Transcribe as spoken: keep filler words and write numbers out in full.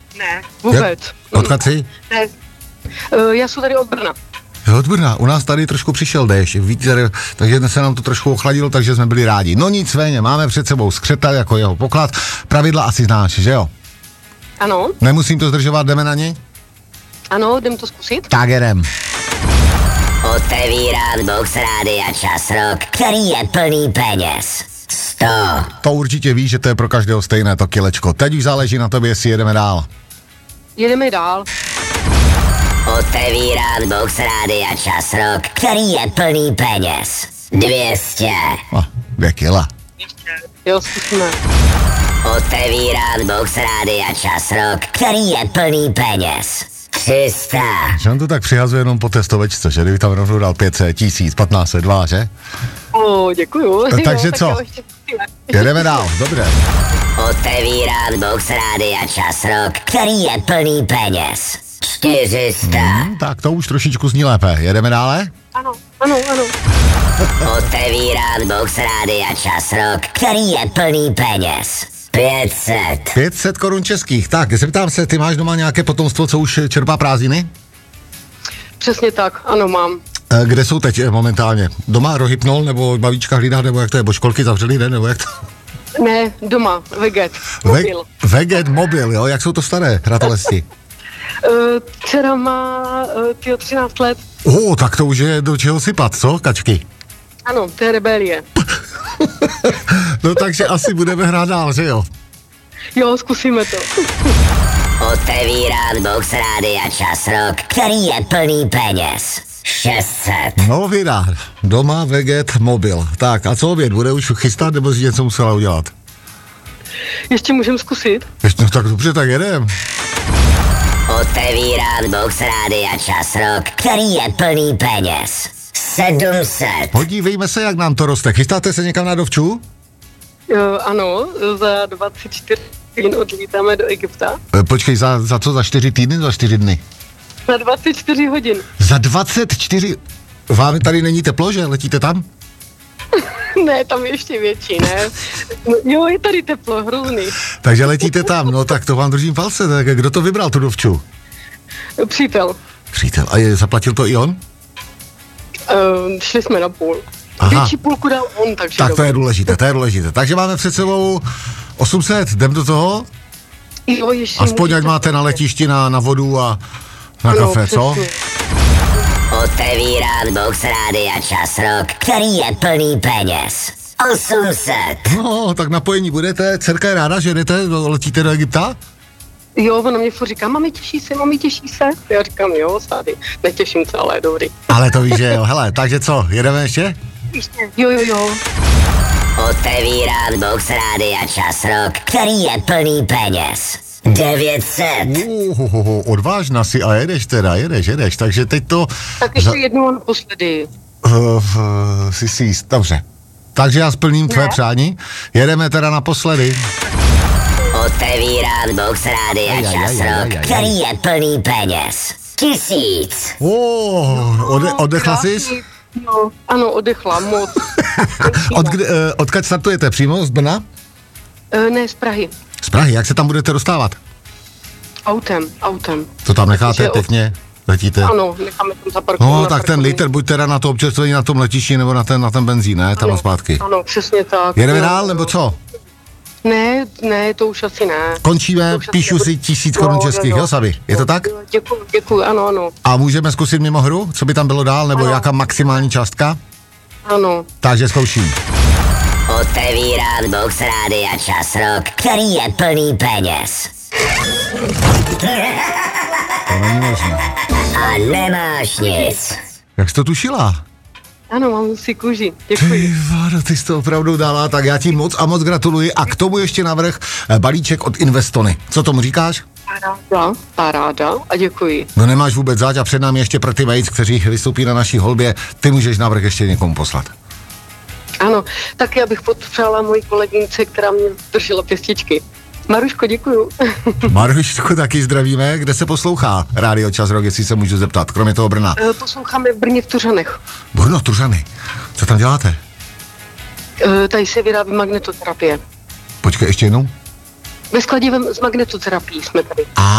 Ne, vůbec. Odkud jsi? Ne, uh, já jsem tady od Brna. Od Brna, u nás tady trošku přišel déšť, vítr, takže se nám to trošku ochladilo, takže jsme byli rádi. No nicméně, máme před sebou skřeta jako jeho poklad, pravidla asi znáš, že jo? Ano. Nemusím to zdržovat, jdeme na něj? Ano, jdem to zkusit. Tak jedem. Otevírám box Rádia Čas Rock, který je plný peněz. sto. To určitě víš, že to je pro každého stejné to kilečko. Teď už záleží na tobě, jestli jedeme dál. Jedeme dál. Otevírám box Rádia Čas Rock, který je plný peněz. dvě stě. Oh, dvě kila. Jo, zkusíme. Otevírám box Rádia Čas Rock, který je plný peněz. tři sta. Že on to tak přihazuje jenom po testovečce, že kdyby tam rovnou dal pět set, tisíc, patnáct set, dva, že? O, děkuju. No, takže jo, co? Tak ještě Jedeme dál, dobře. Otevírám box Rádia Čas Rock, který je plný peněz. čtyři sta. Hmm, tak to už trošičku zní lépe. Jedeme dále? Ano, ano, ano. Otevírám box Rádia Čas Rock, který je plný peněz. pět set. pět set korun českých. Tak, zeptám se, ty máš doma nějaké potomstvo, co už čerpá prázdniny? Přesně tak, ano, mám. E, kde jsou teď e, momentálně? Doma rohypnol, nebo babička hlídá, nebo jak to je? Bo školky zavřeli, ne? Nebo jak to? Ne, doma, veget, mobil. Ve, veget, mobil, jo? Jak jsou to staré ratolesti? Uh, dcera má uh, tyjo, třináct let. O, tak to už je do čeho sypat, co, kačky? Ano, to je rebelie. No takže asi budeme hrát dál, že jo? Jo, zkusíme to. Otevírám box Rádia Čas Rock, který je plný peněz. šest set. No vydá, doma, veget, mobil. Tak a co oběd, bude už chystat, nebo si něco musela udělat? Ještě můžem zkusit? Ještě, no tak dobře, tak jedem. Otevírám box Rádia Čas Rock, který je plný peněz. sedm set. Podívejme se, jak nám to roste. Chystáte se někam na dovču? Uh, ano, za dvacet čtyři hodin odlítáme do Egypta. E, počkej, za, za co? Za čtyři týdny? Za čtyři dny? Za dvacet čtyři hodin. Za dvacet čtyři... Vám tady není teplo, že letíte tam? Ne, tam je ještě větší, ne? No, jo, je tady teplo, hrozný. Takže letíte tam, no tak to vám držím palce. Tak kdo to vybral, tu dovču? Přítel. Přítel. A je, zaplatil to i on? Uh, šli jsme na půl. Aha. Větší půlku dal on, takže... Tak to dobrý. je důležité, to je důležité. Takže máme před sebou osm set, jdem do toho? Jo, ještě Aspoň ať můžete- máte na letišti na, na vodu a na Ano, kafe, co? přesně. Otevírám box Rádia Čas Rock, který je plný peněz. osm set. No, tak napojení budete. Dcerka je ráda, že jdete, do- letíte do Egypta? Jo, ona mě furt říká, mami, těší se, mami, těší se. Já říkám, jo, sády, netěším se, ale je dobrý. Ale to víš, že jo. Hele, takže co, jedeme ještě? Jo, jo, jo. Otevírám box Rádia Čas Rock, který je plný peněz. devět set. Uhuhu, odvážná si a jedeš teda, jedeš, jedeš. Takže teď to... Tak ještě jednou a naposledy. Uh, uh, si si jist, dobře. Takže já splním tvé Ne. přání. Jedeme teda naposledy. Otevírám box Rádia Aj, aj, Čas aj, aj, aj, Rock, aj. který je plný peněz. Tisíc. Oh, ode, oddechla jsi? Krásný. No, ano, odechla moc. Od, uh, odkud startujete? Přímo z Brna? E, ne, z Prahy. Z Prahy, jak se tam budete dostávat? Autem, autem. To tam necháte Takže- pěkně? Letíte? Ano, necháme tam zaparkovat. No, na tak ten parkovní. liter, buď teda na to občerstvení na tom letišti, nebo na ten, na ten benzín, ne? Tam a zpátky. Ano, přesně tak. Jedeme Jo, dál, jo. nebo co? Ne, ne, to už asi ne. Končíme, To už asi píšu nebude. si tisíc Jo, korun jo, českých, jo. jo, Sabi? Je to tak? Jo, Děkuji, děkuji, ano, ano, A můžeme zkusit mimo hru? Co by tam bylo dál, nebo Ano. jaká maximální částka? ano. Takže zkouším. Otevírám box Rádia Čas Rock, který je plný peněz. To není možné. A nemáš nic. Jak jsi to tušila? Ano, mám si kůži, Ty děkuji. vado, ty jsi to opravdu dala, tak já ti moc a moc gratuluji a k tomu ještě navrch eh, balíček od Investony. Co tomu říkáš? Paráda, paráda a děkuji. No nemáš vůbec záť a před námi ještě pro ty Mates, kteří vystoupí na naší holbě, ty můžeš navrch ještě někomu poslat. Ano, tak já bych potřebovala mojí kolegyňce, která mě držela pěstičky. Maruško, děkuju. Maruško, taky zdravíme. Kde se poslouchá Rádio Čas Rock, jestli se můžu zeptat, kromě toho Brna? Eh, Posloucháme v Brně v Tuřanech. Brno, Tuřany. Co tam děláte? Eh, Tady se vyrábí magnetoterapie. Počkej, ještě jednou. Ve skladě z magnetoterapií jsme tady. A